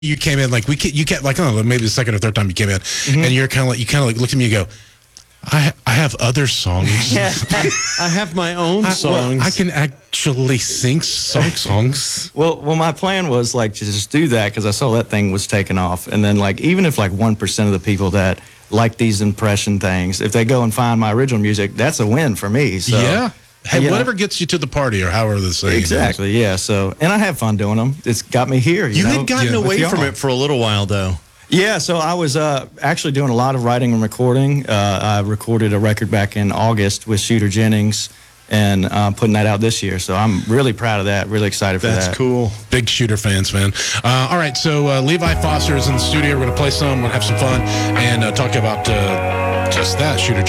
you came in like you can't like, I don't know, maybe the second or third time you came in, and you kind of like looked at me and you go, I have other songs. I have my own songs. I can actually sing songs. Well, my plan was like to just do that because I saw that thing was taking off, and then like even if like 1% of the people that like these impression things, if they go and find my original music, that's a win for me. So, Yeah. Hey, whatever gets you to the party, or however the saying is. Exactly. Yeah. So, and I have fun doing them. It's got me here. You know? had gotten away from it for a little while, though. Yeah, so I was actually doing a lot of writing and recording. I recorded a record back in August with Shooter Jennings, and putting that out this year. So I'm really proud of that, really excited for that. That's cool. Big Shooter fans, man. All right, so Levi Foster is in the studio. We're going to play some, we're going to have some fun, and talk about just that, Shooter Jennings.